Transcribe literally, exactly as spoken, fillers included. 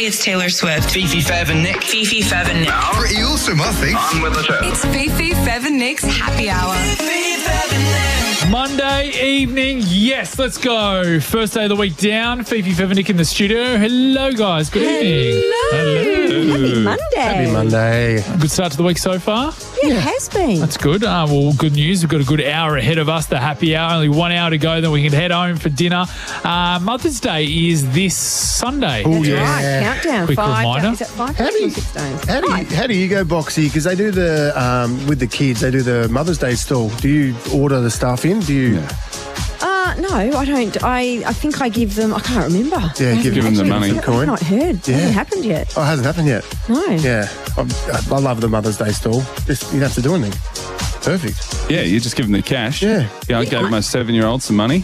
Hey, it's Taylor Swift. Fifi, Fev and Nick. Fifi, Fev and Nick. Pretty awesome, I think. On with the show. It's Fifi, Fev and Nick's happy hour. Fifi, Fev and Nick. Monday evening, yes, let's go. First day of the week down. Fifi, Fev and Nick in the studio. Hello, guys. Good evening. Hello. Happy Monday. Happy Monday. Good start to the week so far. Yeah, it has been. That's good. Uh, well, good news. We've got a good hour ahead of us, the happy hour. Only one hour to go, then we can head home for dinner. Uh, Mother's Day is this Sunday. Oh, That's yeah. right. Countdown. Quick five reminder. Days, is it five How days do or you, six days? how do you, Five. how do you go, Boxy? Because they do the, um, with the kids, they do the Mother's Day stall. Do you order the stuff in? Do you? Uh, no, I don't. I, I think I give them, I can't remember. Yeah, I give haven't them the actually- money. I've Coin. not heard. It Yeah. hasn't happened yet. Oh, it hasn't happened yet. No. Yeah. I, I love the Mother's Day stall. Just, you don't have to do anything. Perfect. Yeah, you just give them the cash. Yeah. Yeah, I gave my seven-year-old some money.